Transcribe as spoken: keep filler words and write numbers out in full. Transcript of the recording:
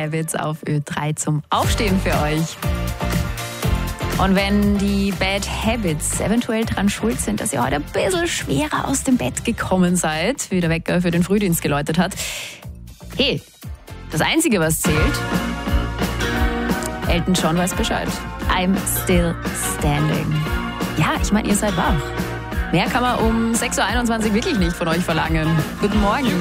Habits auf Ö drei zum Aufstehen für euch. Und wenn die Bad Habits eventuell dran schuld sind, dass ihr heute ein bisschen schwerer aus dem Bett gekommen seid, wie der Wecker für den Frühdienst geläutet hat, hey, das Einzige, was zählt, Elton John weiß Bescheid. I'm still standing. Ja, ich meine, ihr seid wach. Mehr kann man um sechs Uhr einundzwanzig wirklich nicht von euch verlangen. Guten Morgen.